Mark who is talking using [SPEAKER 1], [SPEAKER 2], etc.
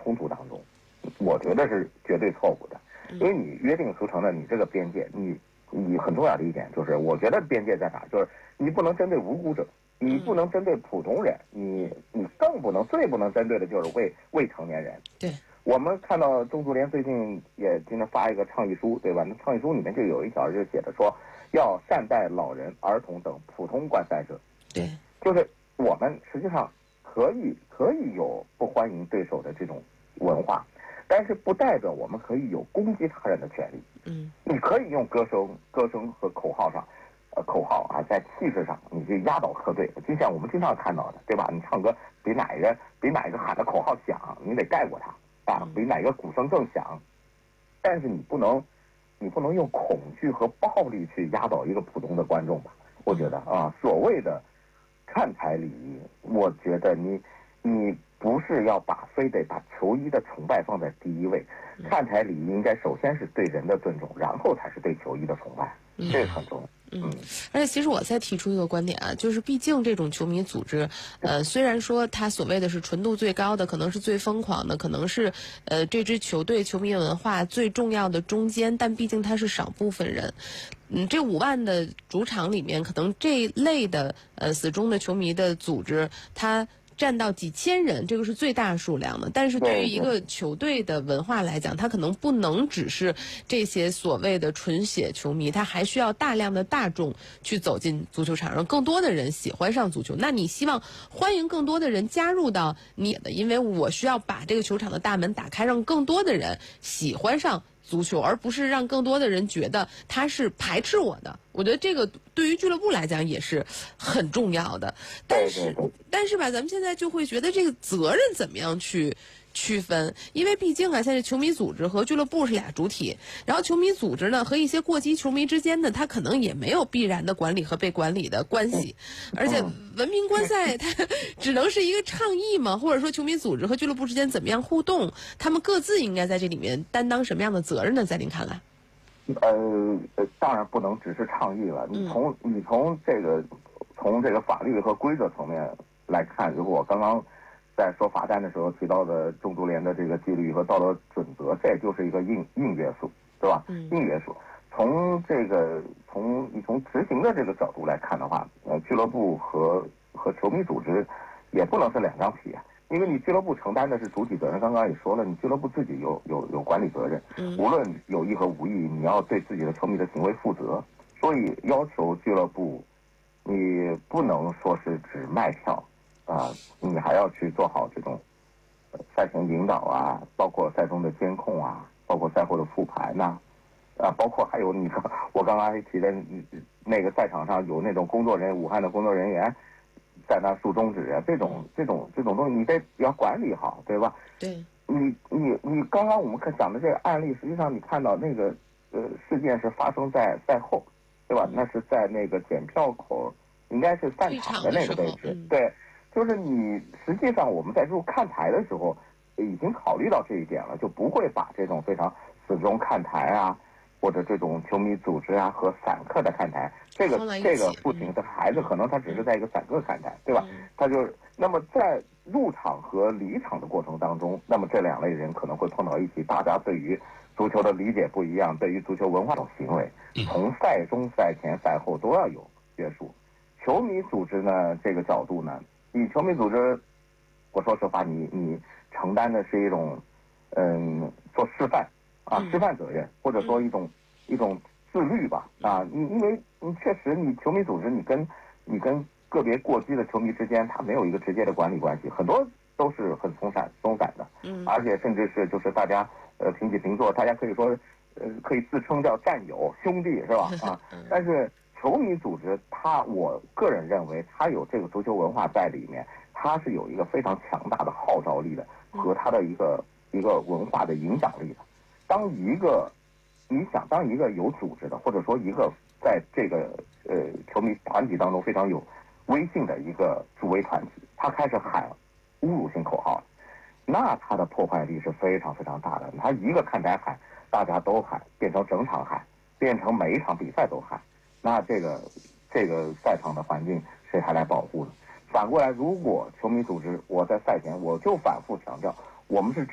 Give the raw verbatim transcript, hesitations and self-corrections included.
[SPEAKER 1] 冲突当中，我觉得是绝对错误的。因为你约定俗成的，你这个边界，你你很重要的一点就是，我觉得边界在哪，就是你不能针对无辜者，你不能针对普通人，你你更不能最不能针对的就是未未成年人。
[SPEAKER 2] 对，
[SPEAKER 1] 我们看到中足联最近也经常发一个倡议书，对吧？那倡议书里面就有一条就写着说，要善待老人、儿童等普通观赛者。
[SPEAKER 2] 对，
[SPEAKER 1] 就是我们实际上可以可以有不欢迎对手的这种文化，但是不代表我们可以有攻击他人的权利。
[SPEAKER 2] 嗯，
[SPEAKER 1] 你可以用歌声、歌声和口号上，呃，口号啊，在气势上你去压倒客队，就像我们经常看到的，对吧？你唱歌比哪一个比哪一个喊的口号响，你得盖过他啊，比哪个鼓声更响。但是你不能，你不能用恐惧和暴力去压倒一个普通的观众吧？我觉得啊，所谓的看台礼仪，我觉得你你不是要把非得把球衣的崇拜放在第一位，看台礼仪应该首先是对人的尊重，然后才是对球衣的崇拜，这个很重要。
[SPEAKER 2] 嗯，而且其实我再提出一个观点啊，就是毕竟这种球迷组织，呃，虽然说它所谓的是纯度最高的，可能是最疯狂的，可能是呃这支球队球迷文化最重要的中间，但毕竟它是少部分人。嗯，这五万的主场里面，可能这一类的呃死忠的球迷的组织，它占到几千人，这个是最大数量的。但是对于一个球队的文化来讲，它可能不能只是这些所谓的纯血球迷，它还需要大量的大众去走进足球场，让更多的人喜欢上足球。那你希望欢迎更多的人加入到你的，因为我需要把这个球场的大门打开，让更多的人喜欢上足球，而不是让更多的人觉得他是排斥我的。我觉得这个对于俱乐部来讲也是很重要的。但是，但是吧，咱们现在就会觉得这个责任怎么样去区分？因为毕竟啊，现在球迷组织和俱乐部是俩主体，然后球迷组织呢和一些过激球迷之间呢，它可能也没有必然的管理和被管理的关系，而且文明观赛它只能是一个倡议嘛，或者说球迷组织和俱乐部之间怎么样互动，他们各自应该在这里面担当什么样的责任呢？在您看来？
[SPEAKER 1] 呃，当然不能只是倡议了。你从你从这个从这个法律和规则层面来看，如果我刚刚在说罚单的时候提到的中足联的这个纪律和道德准则，这就是一个硬硬约束，对吧？硬约束。从这个从你从执行的这个角度来看的话，呃，俱乐部和和球迷组织也不能是两张皮啊。因为你俱乐部承担的是主体责任，刚刚也说了，你俱乐部自己有有有管理责任，无论有意和无意，你要对自己的球迷的行为负责。所以要求俱乐部，你不能说是只卖票啊，你还要去做好这种赛前引导啊，包括赛中的监控啊，包括赛后的复盘呐，啊，包括还有你说我刚刚还提的那个赛场上有那种工作人员，武汉的工作人员。在那竖中指啊，这种这种这种东西，你得要管理好，对吧？
[SPEAKER 2] 对。
[SPEAKER 1] 你你你刚刚我们看讲的这个案例，实际上你看到那个呃事件是发生在赛后，对吧？嗯、那是在那个检票口，应该是散场的那个位置。嗯、对，就是你实际上我们在入看台的时候已经考虑到这一点了，就不会把这种非常死忠看台啊。或者这种球迷组织啊和散客的看台，这个这个父亲的孩子可能他只是在一个散客看台，对吧？他就那么在入场和离场的过程当中，那么这两类人可能会碰到一起，大家对于足球的理解不一样，对于足球文化的行为，从赛中、赛前、赛后都要有约束。球迷组织呢，这个角度呢，你球迷组织，我说实话，你你承担的是一种嗯做示范。啊，示范责任，或者说一种、嗯、一种自律吧。啊，你因为你确实你球迷组织，你跟你跟个别过激的球迷之间，他没有一个直接的管理关系，很多都是很松散松散的。嗯，而且甚至是就是大家呃平起平坐，大家可以说呃可以自称叫战友兄弟是吧？啊，但是球迷组织，它我个人认为它有这个足球文化在里面，它是有一个非常强大的号召力的和它的一个、嗯、一个文化的影响力的。当一个，你想当一个有组织的，或者说一个在这个呃球迷团体当中非常有威信的一个助威团体，他开始喊侮辱性口号，那他的破坏力是非常非常大的。他一个看台喊，大家都喊，变成整场喊，变成每一场比赛都喊，那这个这个赛场的环境谁还来保护呢？反过来，如果球迷组织，我在赛前我就反复强调，我们是